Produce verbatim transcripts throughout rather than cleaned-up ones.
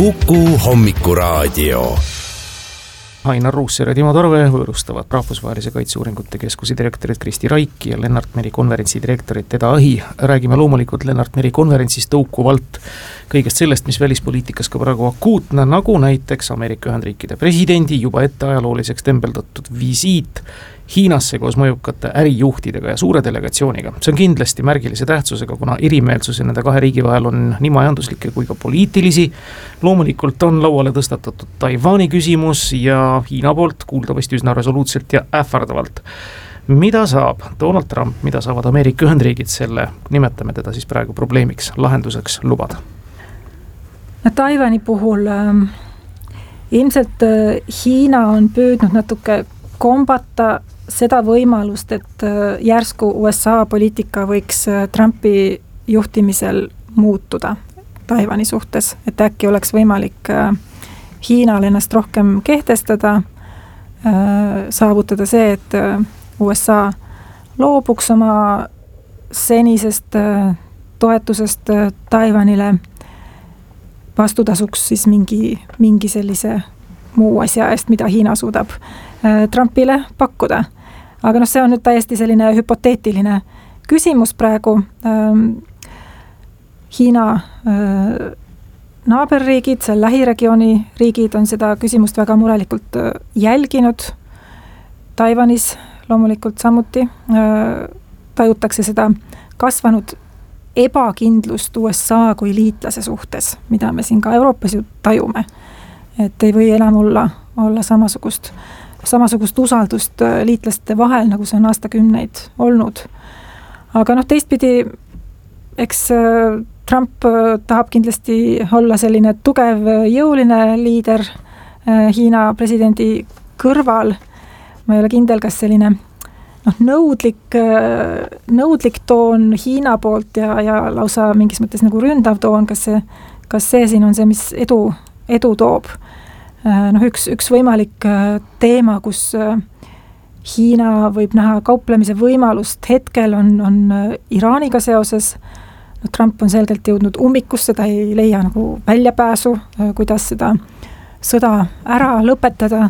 Kuku Hommikuraadio. Ainar Ruussaar ja Timo Tarve võõrustavad Rahvusvahelise Kaitseuuringute Keskuse direktorit Kristi Raik ja Lennart Meri konverentsi direktorit Eda Ahi. Räägime loomulikult Lennart Meri konverentsist tõukuvalt kõigest sellest, mis välispoliitikas ka praegu akuutne, nagu näiteks Ameerika Ühendriikide presidendi juba ette ajalooliseks tembeldatud visiit Hiinasse koos mõjukate ärijuhtidega ja suure delegatsiooniga. See on kindlasti märgilise tähtsusega, kuna erimeelsusi nende kahe riigi vahel on nii majanduslikke kui ka poliitilisi. Loomulikult on lauale tõstatatud Taiwani küsimus ja Hiina poolt kuuldavasti üsna resoluutselt ja ähvardavalt. Mida saab Donald Trump, mida saavad Ameerika Ühendriigid selle, nimetame teda siis praegu probleemiks, lahenduseks lubada? No, Taiwani puhul äh, ilmselt äh, Hiina on püüdnud natuke kombata seda võimalust, et järsku U S A poliitika võiks Trumpi juhtimisel muutuda Taiwani suhtes, et äkki oleks võimalik Hiinal ennast rohkem kehtestada, saavutada see, et U S A loobuks oma senisest toetusest Taiwanile, vastutasuks siis mingi, mingi sellise muu asja eest, mida Hiina suudab Trumpile pakkuda. Aga noh, see on nüüd täiesti selline hüpoteetiline küsimus praegu. Hiina naaberriigid, seal lähiregiooni riigid on seda küsimust väga murelikult jälginud. Taiwanis loomulikult samuti tajutakse seda kasvanud ebakindlust U S A kui liitlase suhtes, mida me siin ka Euroopas ju tajume. Et ei või enam olla, olla samasugust samasugust usaldust liitlaste vahel, nagu see on aastakümneid olnud. Aga noh, teistpidi, eks Trump tahab kindlasti olla selline tugev, jõuline liider Hiina presidendi kõrval. Ma ei ole kindel, kas selline noh, nõudlik, nõudlik toon Hiina poolt ja, ja lausa mingis mõttes nagu ründav toon, kas see, kas see siin on see, mis edu, edu toob. Noh, üks, üks võimalik teema, kus Hiina võib näha kauplemise võimalust hetkel on, on Iraaniga seoses. No, Trump on selgelt jõudnud ummikusse, ta ei leia nagu väljapääsu, kuidas seda sõda ära lõpetada.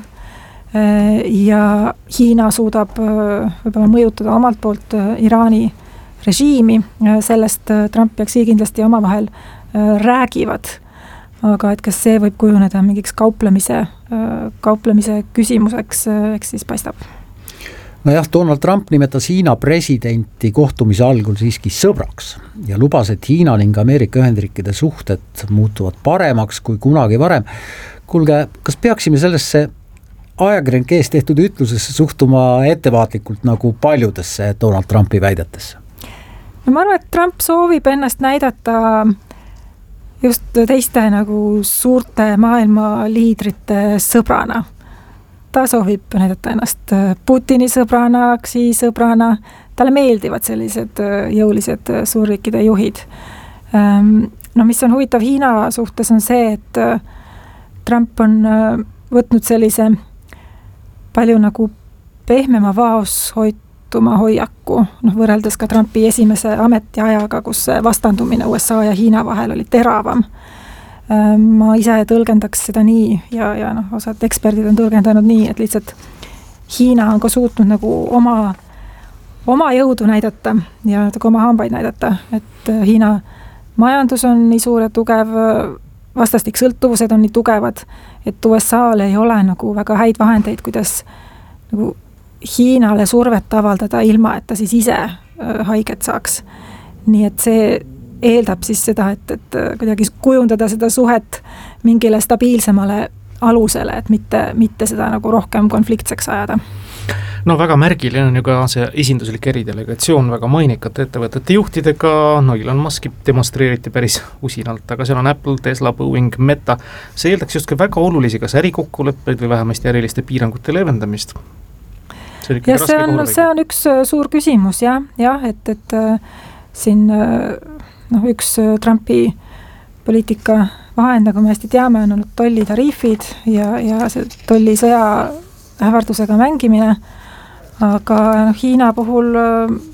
Ja Hiina suudab võib-olla mõjutada omalt poolt Iraani režiimi, sellest Trump ja Xi kindlasti omavahel räägivad. Aga et kas see võib kujuneda mingiks kauplemise, kauplemise küsimuseks, eks siis paistab. No jah, Donald Trump nimetas Hiina presidenti kohtumise algul siiski sõbraks ja lubas, et Hiina ning Ameerika Ühendriikide suhted muutuvad paremaks kui kunagi varem. Kuulge, kas peaksime sellesse ajakirjanike ees tehtud ütlusesse suhtuma ettevaatlikult nagu paljudesse Donald Trumpi väidetesse? No ma arvan, et Trump soovib ennast näidata just teiste nagu suurte maailma liidrite sõbrana. Ta soovib näidata ennast Putini sõbrana, Xi sõbrana. Talle meeldivad sellised jõulised suurriikide juhid. No mis on huvitav Hiina suhtes on see, et Trump on võtnud sellise palju nagu pehmema vaoshoituma hoiaku, noh, võrreldes ka Trumpi esimese ametiajaga, kus vastandumine U S A ja Hiina vahel oli teravam. Ma ise tõlgendaks seda nii ja, ja noh, osad eksperdid on tõlgendanud nii, et lihtsalt Hiina on ka suutnud nagu oma, oma jõudu näidata ja oma hambaid näidata, et Hiina majandus on nii suur ja tugev, vastastik sõltuvused on nii tugevad, et U S A-l ei ole nagu väga häid vahendeid, kuidas nagu Hiinale survet avaldada ilma, et ta siis ise haiget saaks. Nii et see eeldab siis seda, et, et kuidagi kujundada seda suhet mingile stabiilsemale alusele, et mitte, mitte seda nagu rohkem konfliktseks ajada. No väga märgiline on ju ka see esinduslik eridelegatsioon väga mainikate ettevõtete juhtidega, no Elon Muski demonstreeriti päris usinalt, aga seal on Apple, Tesla, Boeing, Meta. See eeldaks just ka väga olulisi kas ärikokkuleppeid või vähemasti äriliste piirangute leevendamist. See, ja see on, see on üks suur küsimus, jah, jah et, et siin no, üks Trumpi poliitika vahend, nagu me hästi teame, on olnud tollitariifid ja, ja see tollisõja ähvardusega mängimine, aga no, Hiina puhul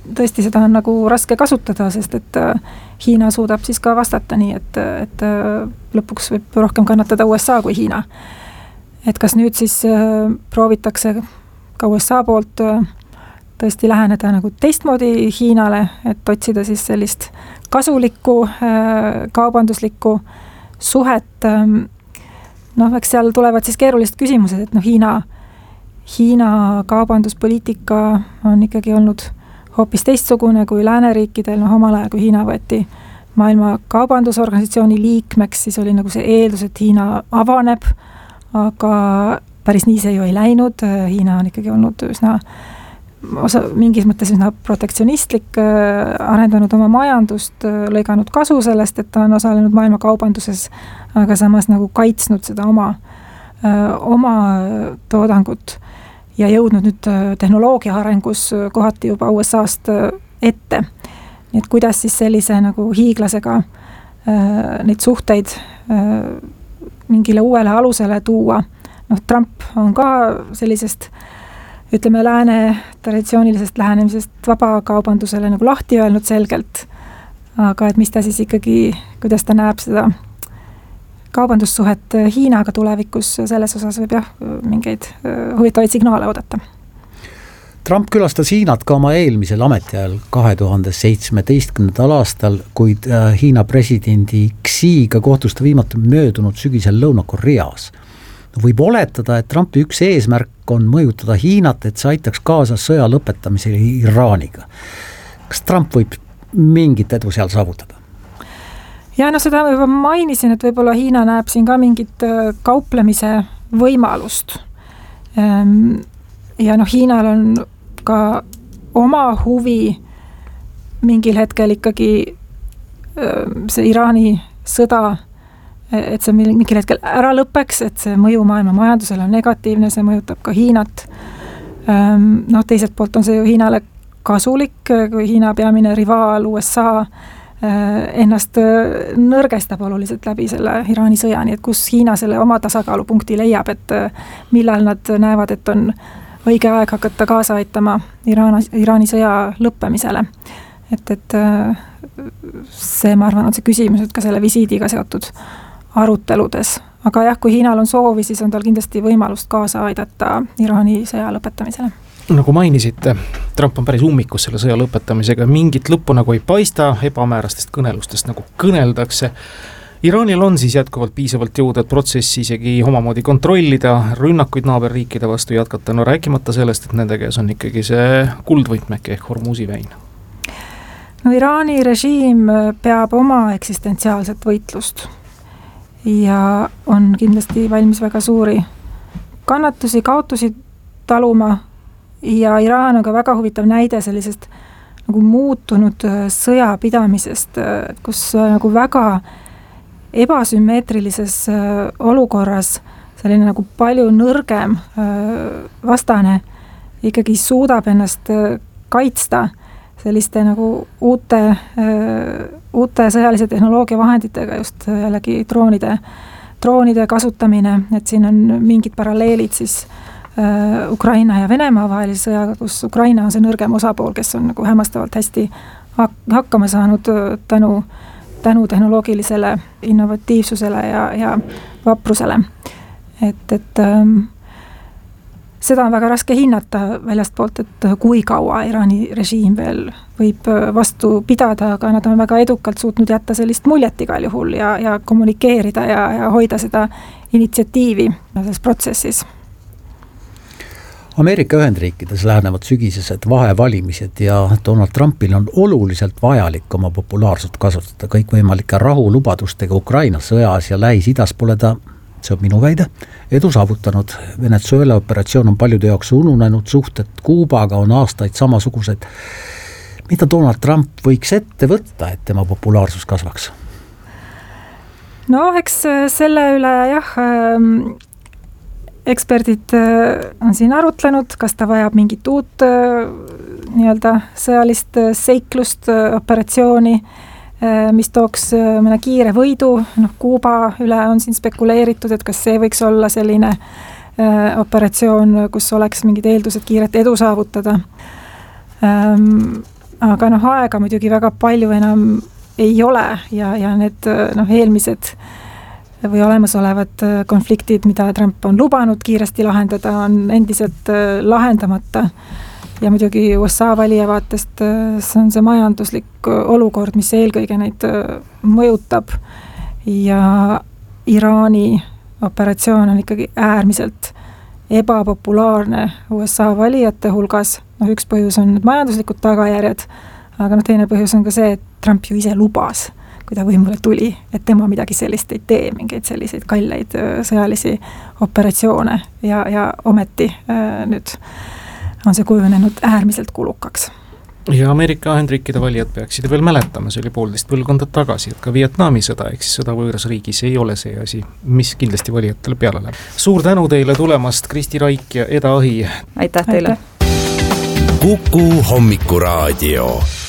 tõesti seda on nagu raske kasutada, sest et Hiina suudab siis ka vastata nii, et, et lõpuks võib rohkem kannatada U S A kui Hiina. Et kas nüüd siis proovitakse ka U S A poolt tõesti läheneda nagu teistmoodi Hiinale, et otsida siis sellist kasulikku, kaubanduslikku suhet. Noh, eks seal tulevad siis keerulised küsimused, et noh, Hiina, Hiina kaubanduspoliitika on ikkagi olnud hoopis teistsugune kui lääneriikidel, noh omal ajal, kui Hiina võeti maailma kaubandusorganisatsiooni liikmeks, siis oli nagu see eeldus, et Hiina avaneb, aga päris nii see ju ei läinud, Hiina on ikkagi olnud üsna osa, mingis mõttes üsna protektsionistlik, arendanud oma majandust, lõiganud kasu sellest, et ta on osalenud maailma kaubanduses, aga samas nagu kaitsnud seda oma, oma toodangut ja jõudnud nüüd tehnoloogia arengus kohati juba U S A-st ette. Nii et kuidas siis sellise nagu hiiglasega neid suhteid mingile uuele alusele tuua. Noh, Trump on ka sellisest ütleme, lääne traditsioonilisest lähenemisest vabakaubandusele nagu lahti öelnud selgelt, aga et mis ta siis ikkagi, kuidas ta näeb seda kaubandussuhet Hiinaga tulevikus, selles osas võib jah mingeid huvitavaid signaale oodata. Trump külastas Hiinat ka oma eelmisel ametiajal kahe tuhande seitsmeteistkümnendal aastal, kuid Hiina presidendi Xiga kohtus ta viimati möödunud sügisel Lõuna-Koreas. Võib oletada, et Trumpi üks eesmärk on mõjutada Hiinat, et see aitaks kaasa sõja lõpetamisele Iraaniga. Kas Trump võib mingit edu seal saavutada? Ja no seda juba mainisin, et võib-olla Hiina näeb siin ka mingit kauplemise võimalust. Ja noh, Hiinal on ka oma huvi mingil hetkel ikkagi see Iraani sõda, et see mingil hetkel ära lõpeks, et see mõju maailma majandusele on negatiivne, see mõjutab ka Hiinat. Noh, teiselt poolt on see ju Hiinale kasulik, kui Hiina peamine rivaal U S A ennast nõrgestab oluliselt läbi selle Iraani sõjani, et kus Hiina selle oma tasakaalupunkti leiab, et millal nad näevad, et on õige aeg hakata kaasa aitama Iraani, Iraani sõja lõppemisele. Et, et see, ma arvan, on see küsimus, et ka selle visiidiga seotud aruteludes. Aga jah, kui Hiinal on soovi, siis on tal kindlasti võimalust kaasa aidata Iraani sõja lõpetamisele. Nagu mainisite, Trump on päris ummikus selle sõja lõpetamisega, mingit lõppu nagu ei paista, ebamäärastest kõnelustest nagu kõneldakse. Iraanil on siis jätkuvalt piisavalt jõuda, et protsessi isegi omamoodi kontrollida, rünnakuid naaberriikide vastu jätkata, no rääkimata sellest, et nende käes on ikkagi see kuldvõtmeke ehk Hormuzi väin. No Iraani režiim peab oma eksistentsiaalset võitlust ja on kindlasti valmis väga suuri kannatusi, kaotusi taluma ja Iraan on ka väga huvitav näide sellisest nagu muutunud sõjapidamisest, kus nagu väga ebasümmeetrilises olukorras selline nagu palju nõrgem vastane ikkagi suudab ennast kaitsta selliste nagu uute, uute sõjalise tehnoloogia vahenditega, just jällegi droonide, droonide kasutamine, et siin on mingid paralleelid siis Ukraina ja Venemaa vahelise sõjaga, kus Ukraina on see nõrgem osapool, kes on nagu hämmastavalt hästi hakkama saanud tänu, tänu tehnoloogilisele innovatiivsusele ja, ja vaprusele. Et, et ähm, seda on väga raske hinnata väljast poolt, et kui kaua Iraani režiim veel võib vastu pidada, aga nad on väga edukalt suutnud jätta sellist muljet igal juhul ja, ja kommunikeerida ja, ja hoida seda initsiatiivi selles protsessis. Ameerika Ühendriikides lähenevad sügisesed vahevalimised ja Donald Trumpil on oluliselt vajalik oma populaarsust kasutada kõikvõimalike rahulubadustega Ukraina sõjas ja Lähis-Idas pole ta, see on minu väide, edu saavutanud. Venezuela operatsioon on paljude jaoks ununenud, suhted Kuubaga on aastaid samasugused. Mida Donald Trump võiks ette võtta, et tema populaarsus kasvaks? No eks selle üle jah, eksperdid on siin arutlenud, kas ta vajab mingit uut nii-öelda sõjalist seiklust, operatsiooni, mis tooks mõne kiire võidu. Noh, Kuuba üle on siin spekuleeritud, et kas see võiks olla selline operatsioon, kus oleks mingid eeldused kiiret edu saavutada. aga noh, aega muidugi väga palju enam ei ole ja, ja need noh, eelmised või olemasolevad konfliktid, mida Trump on lubanud kiiresti lahendada, on endiselt lahendamata. Ja muidugi U S A valija vaatest see on see majanduslik olukord, mis eelkõige neid mõjutab. Ja Iraani operatsioon on ikkagi äärmiselt ebapopulaarne U S A valijate hulgas. No, üks põhjus on need majanduslikud tagajärjed, aga no, teine põhjus on ka see, et Trump ju ise lubas, kui ta võimule tuli, et tema midagi sellist ei tee, mingeid selliseid kalleid sõjalisi operatsioone ja, ja ometi äh, nüüd on see kujunenud äärmiselt kulukaks. Ja Ameerika Ühendriikide valijad peaksid veel mäletama, see oli poolteist põlvkonda tagasi, et ka Vietnami sõda, ehk siis sõda võõras riigis ei ole see asi, mis kindlasti valijatele peale läheb. Suur tänu teile tulemast, Kristi Raik ja Eda Ahi. Aitäh teile! Kuku Hommikuraadio.